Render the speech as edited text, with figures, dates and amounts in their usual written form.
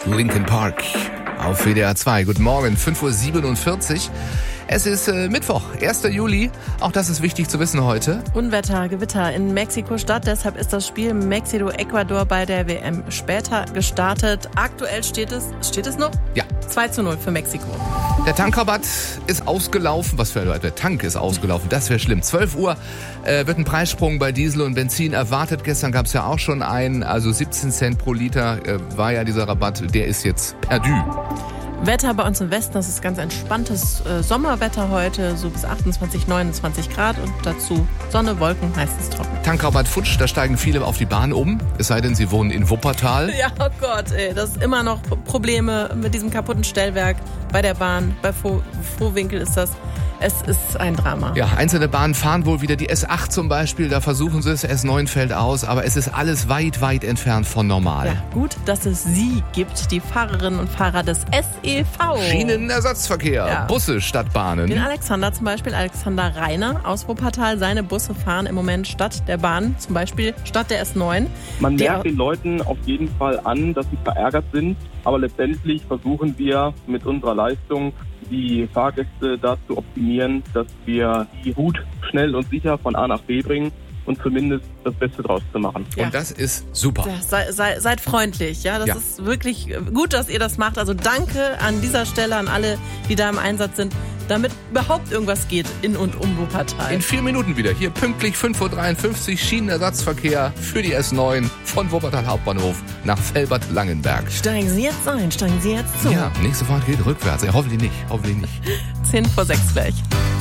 Linkin Park auf WDR 2. Guten Morgen, 5:47 Uhr. Es ist Mittwoch, 1. Juli. Auch das ist wichtig zu wissen heute. Unwetter, Gewitter in Mexiko-Stadt. Deshalb ist das Spiel Mexiko-Ecuador bei der WM später gestartet. Aktuell steht es noch? Ja. 2:0 für Mexiko. Der Tankrabatt ist ausgelaufen. Was für ein der Tank ist ausgelaufen. Das wäre schlimm. 12 Uhr wird ein Preissprung bei Diesel und Benzin erwartet. Gestern gab es ja auch schon einen. Also 17 Cent pro Liter war ja dieser Rabatt. Der ist jetzt perdu. Wetter bei uns im Westen, das ist ganz entspanntes Sommerwetter heute, so bis 28, 29 Grad und dazu Sonne, Wolken, meistens trocken. Tankrabatt futsch, da steigen viele auf die Bahn um, es sei denn, sie wohnen in Wuppertal. Ja, oh Gott, das ist immer noch Probleme mit diesem kaputten Stellwerk bei der Bahn, bei Vohwinkel ist das. Es ist ein Drama. Ja, einzelne Bahnen fahren wohl wieder, die S8 zum Beispiel, da versuchen sie es, S9 fällt aus, aber es ist alles weit, weit entfernt von normal. Ja, gut, dass es Sie gibt, die Fahrerinnen und Fahrer des SEV. Schienenersatzverkehr, ja. Busse statt Bahnen. Den Alexander zum Beispiel, Alexander Reiner aus Wuppertal, seine Busse fahren im Moment statt der Bahn, zum Beispiel statt der S9. Man merkt den Leuten auf jeden Fall an, dass sie verärgert sind, aber letztendlich versuchen wir mit unserer Leistung die Fahrgäste dazu optimieren, dass wir die gut, schnell und sicher von A nach B bringen und zumindest das Beste draus zu machen. Ja. Und das ist super. Ja, seid freundlich, ja. Das ist wirklich gut, dass ihr das macht. Also danke an dieser Stelle an alle, die da im Einsatz sind, damit überhaupt irgendwas geht in und um Wuppertal. In 4 Minuten wieder. Hier pünktlich 5:53 Uhr Schienenersatzverkehr für die S9 von Wuppertal Hauptbahnhof nach Velbert-Langenberg. Steigen Sie jetzt ein, steigen Sie jetzt zu. Ja, nächste Fahrt geht rückwärts. Ja, hoffentlich nicht. 5:50 gleich.